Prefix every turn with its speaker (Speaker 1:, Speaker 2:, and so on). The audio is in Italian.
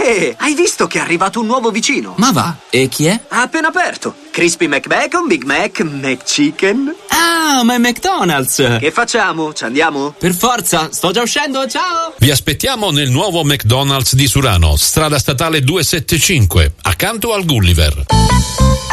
Speaker 1: hai visto che è arrivato un nuovo vicino?
Speaker 2: Ma va, e chi è?
Speaker 1: Ha appena aperto. Crispy McBacon, Big Mac, McChicken.
Speaker 2: Ah, ma è McDonald's!
Speaker 1: Che facciamo? Ci andiamo?
Speaker 2: Per forza, sto già uscendo, ciao!
Speaker 3: Vi aspettiamo nel nuovo McDonald's di Surano, strada statale 275, accanto al Gulliver.